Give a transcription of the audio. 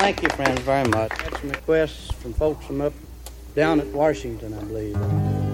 Thank you, friends, very much. Had some requests from folks from up down at Washington, I believe.